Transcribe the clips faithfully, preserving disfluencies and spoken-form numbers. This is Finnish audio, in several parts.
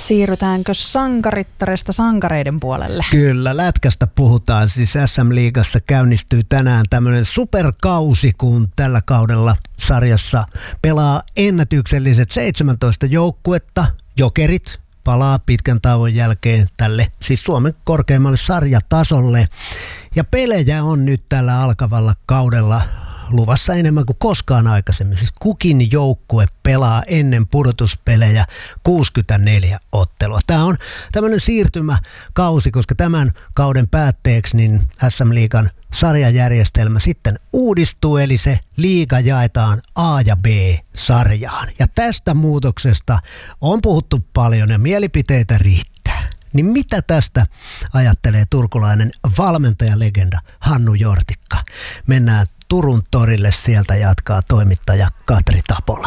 Siirrytäänkö sankarittaresta sankareiden puolelle? Kyllä, lätkästä puhutaan. Siis S M-liigassa käynnistyy tänään tämmöinen superkausi, kun tällä kaudella sarjassa pelaa ennätykselliset seitsemäntoista joukkuetta. Jokerit palaa pitkän tauon jälkeen tälle, siis Suomen korkeimmalle sarjatasolle. Ja pelejä on nyt tällä alkavalla kaudella luvassa enemmän kuin koskaan aikaisemmin. Siis kukin joukkue pelaa ennen pudotuspelejä kuusikymmentäneljä ottelua. Tämä on tämmöinen siirtymäkausi, koska tämän kauden päätteeksi niin S M-liigan sarjajärjestelmä sitten uudistuu, eli se liiga jaetaan A- ja B-sarjaan. Ja tästä muutoksesta on puhuttu paljon ja mielipiteitä riittää. Niin mitä tästä ajattelee turkulainen valmentajalegenda Hannu Jortikka? Mennään Turun torille, sieltä jatkaa toimittaja Katri Tapola.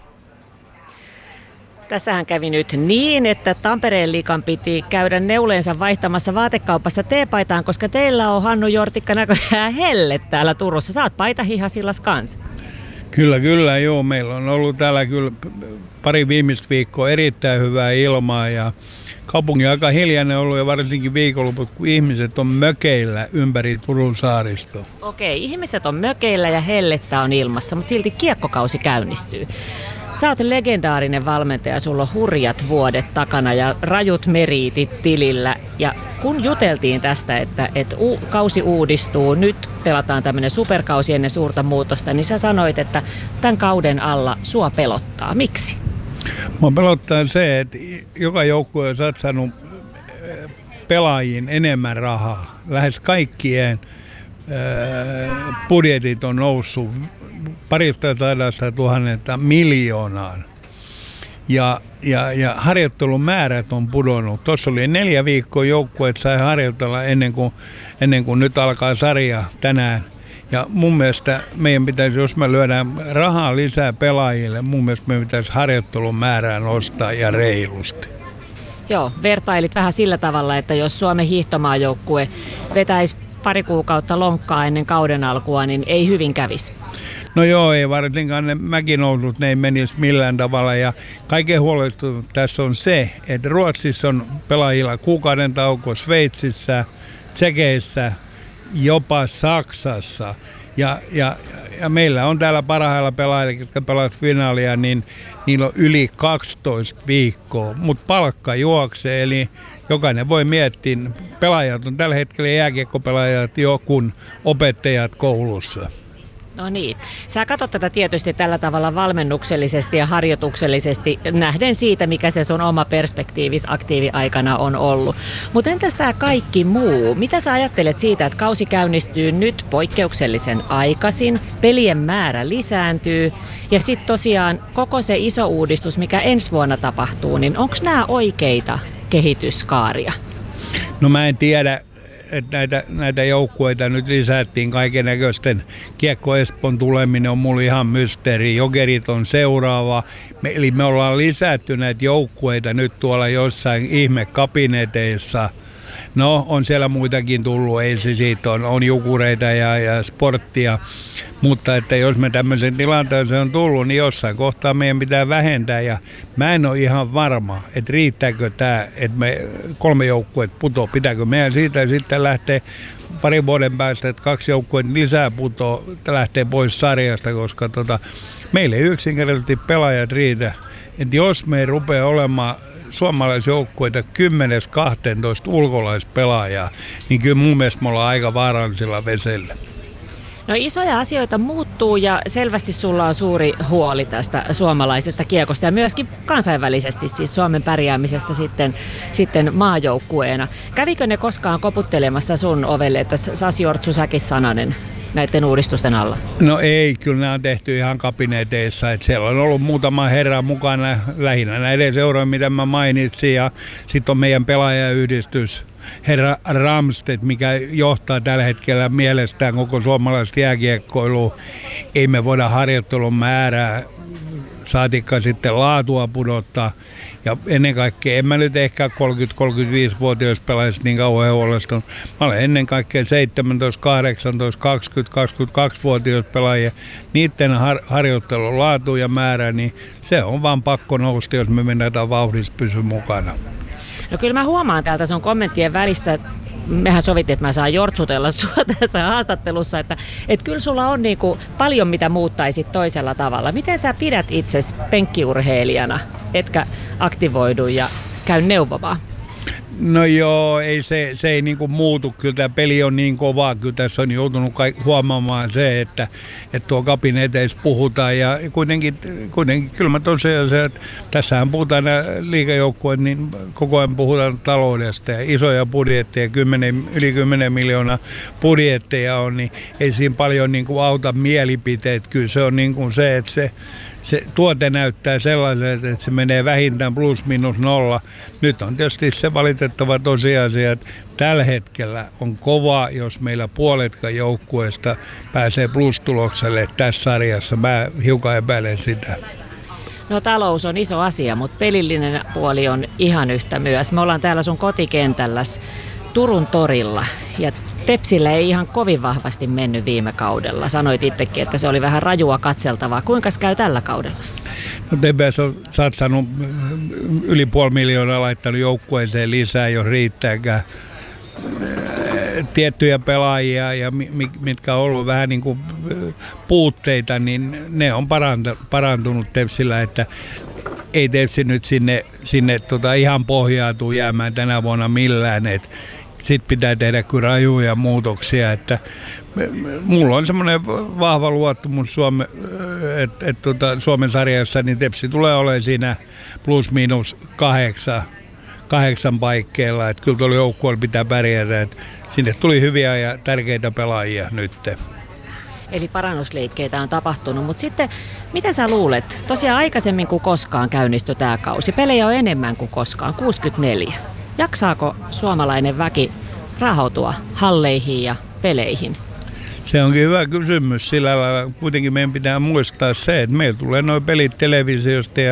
Tässähän kävi nyt niin, että Tampereen liigan piti käydä neuleensa vaihtamassa vaatekaupassa teepaitaan, koska teillä on, Hannu Jortikka, näköjään helle täällä Turussa. Saat paitahihasillas kanssa. Kyllä, kyllä, joo. Meillä on ollut täällä kyllä pari viimeistä viikkoa erittäin hyvää ilmaa ja kaupunki on aika hiljainen ollut ja varsinkin viikonloput, kun ihmiset on mökeillä ympäri Turun saaristoa. Okei, ihmiset on mökeillä ja hellettä on ilmassa, mutta silti kiekkokausi käynnistyy. Sä oot legendaarinen valmentaja, sulla on hurjat vuodet takana ja rajut meriitit tilillä. Ja kun juteltiin tästä, että, että u- kausi uudistuu, nyt pelataan tämmöinen superkausi ennen suurta muutosta, niin sä sanoit, että tämän kauden alla sua pelottaa. Miksi? Mua pelottaa se, että joka joukkue on satsannut pelaajiin enemmän rahaa. Lähes kaikkien budjetit on noussut parista sadasta tuhannesta miljoonaan. Ja, ja, ja harjoittelun määrät on pudonnut. Tuossa oli neljä viikkoa joukkueet sai harjoitella ennen kuin, ennen kuin nyt alkaa sarja tänään. Ja mun mielestä meidän pitäisi, jos me lyödään rahaa lisää pelaajille, mun mielestä meidän pitäisi harjoittelun määrää nostaa ja reilusti. Joo, vertailit vähän sillä tavalla, että jos Suomen hiihtomaajoukkue vetäisi pari kuukautta lonkkaa ennen kauden alkua, niin ei hyvin kävisi. No joo, ei varsinkaan ne mäkinousut, ne ei menisi millään tavalla. Ja kaiken huolestunut tässä on se, että Ruotsissa on pelaajilla kuukauden tauko, Sveitsissä, Tsekeissä, jopa Saksassa. Ja, ja, ja meillä on täällä parhailla pelaajilla, jotka pelaavat finaalia, niin niillä on yli kaksitoista viikkoa, mutta palkka juoksee, eli jokainen voi miettiä, pelaajat on tällä hetkellä jääkiekkopelaajat jo kun opettajat koulussa. No niin. Sä katsot tätä tietysti tällä tavalla valmennuksellisesti ja harjoituksellisesti nähden siitä, mikä se sun oma perspektiivis aktiiviaikana on ollut. Mutta entäs tämä kaikki muu? Mitä sä ajattelet siitä, että kausi käynnistyy nyt poikkeuksellisen aikaisin, pelien määrä lisääntyy ja sitten tosiaan koko se iso uudistus, mikä ensi vuonna tapahtuu, niin onko nämä oikeita kehityskaaria? No mä en tiedä, että näitä, näitä joukkueita nyt lisättiin kaikennäköisten. Kiekko Espoon tuleminen on mulle ihan mysteeri. Jokerit on seuraava. Me, eli me ollaan lisätty näitä joukkueita nyt tuolla jossain ihmekabineteissa. No, on siellä muitakin tullut, ei se siitä on, on jukureita ja, ja sporttia. Mutta että jos me tämmöisen tilanteeseen on tullut, niin jossain kohtaa meidän pitää vähentää. Ja mä en ole ihan varma, että riittääkö tämä, että me kolme joukkuetta putoo. Pitääkö meidän siitä sitten lähteä parin vuoden päästä, että kaksi joukkuetta lisää putoo, lähtee pois sarjasta, koska tota, meille ei yksinkertaisesti pelaajat riitä. Että jos me ei rupea olemaan suomalaisjoukkueita kymmenen kaksitoista ulkolaispelaajaa, niin kyllä mun mielestä me ollaan aika vaarallisilla vesillä. No isoja asioita muuttuu ja selvästi sulla on suuri huoli tästä suomalaisesta kiekosta ja myöskin kansainvälisesti, siis Suomen pärjäämisestä sitten, sitten maajoukkueena. Kävikö ne koskaan koputtelemassa sun ovelle, että Sasi Jortsu Säkis Sananen näiden uudistusten alla? No ei, kyllä nämä on tehty ihan kabineteissa. Että siellä on ollut muutama herra mukana, lähinnä näiden seurojen, mitä mä mainitsin, ja sitten on meidän pelaajayhdistys, herra Ramstedt, mikä johtaa tällä hetkellä mielestään koko suomalaista jääkiekkoilua. Ei me voida harjoittelun määrää saatikka sitten laatua pudottaa. Ja ennen kaikkea, en mä nyt ehkä kolmekymmentä-kolmekymmentäviisi-vuotias pelaajista niin kauhean huolestunut. Mä olen ennen kaikkea seitsemäntoista, kahdeksantoista, kaksikymmentä, kaksikymmentäkaksi-vuotias pelaajia. Niiden har- harjoittelun laatu ja määrä, niin se on vaan pakko nousta, jos me mennään vauhdissa pysyä mukana. No kyllä mä huomaan täältä sun kommenttien välistä, mehän sovittiin, että mä saan jortsutella sua tässä haastattelussa, että, että kyllä sulla on niinku paljon mitä muuttaisit toisella tavalla. Miten sä pidät itsesi penkkiurheilijana, etkä aktivoidu ja käy neuvomaan? No joo, ei se, se ei niinku muutu. Kyllä tämä peli on niin kovaa. Kyllä tässä on joutunut kaik- huomaamaan se, että, että tuo kabineteissa puhutaan. Ja kuitenkin, kuitenkin kyllä mä tosiaan se, että tässähän puhutaan nämä liigajoukkueet, niin koko ajan puhutaan taloudesta. Ja isoja budjetteja, kymmenen, yli kymmenen miljoonaa budjetteja on, niin ei siinä paljon niinku auta mielipiteet. Kyllä se on niinku se, että se Se tuote näyttää sellaiselta, että se menee vähintään plus minus nolla. Nyt on tietysti se valitettava tosiasia, että tällä hetkellä on kova, jos meillä puoletka joukkueesta pääsee plus-tulokselle tässä sarjassa. Mä hiukan epäilen sitä. No talous on iso asia, mutta pelillinen puoli on ihan yhtä myös. Me ollaan täällä sun kotikentälläs Turun torilla ja Tepsillä ei ihan kovin vahvasti mennyt viime kaudella. Sanoit itsekin, että se oli vähän rajua katseltavaa. Kuinka käy tällä kaudella? No Tepes on satsannut yli puoli miljoonaa, laittanut joukkueeseen lisää, jos riittääkään. Tiettyjä pelaajia, ja mitkä on ollut vähän niin kuin puutteita, niin ne on parantunut Tepsillä, että ei Tepsi nyt sinne, sinne tota ihan pohjaa tule jäämään tänä vuonna millään. Sitten pitää tehdä kyllä rajuja muutoksia, että mulla on semmoinen vahva luottamus Suome, että et, tota, Suomen sarjassa niin Tepsi tulee olemaan siinä plus miinus kahdeksan, kahdeksan paikkeilla, että kyllä tuolla joukkueella pitää pärjätä, että sinne tuli hyviä ja tärkeitä pelaajia nyt. Eli parannusliikkeitä on tapahtunut, mutta sitten mitä sä luulet? Tosiaan aikaisemmin kuin koskaan käynnistyi tämä kausi. Pelejä on enemmän kuin koskaan, kuusikymmentäneljä. Jaksaako suomalainen väki rahautua halleihin ja peleihin? Se onkin hyvä kysymys. Sillä lailla kuitenkin meidän pitää muistaa se, että meillä tulee nuo pelit televisiosta ja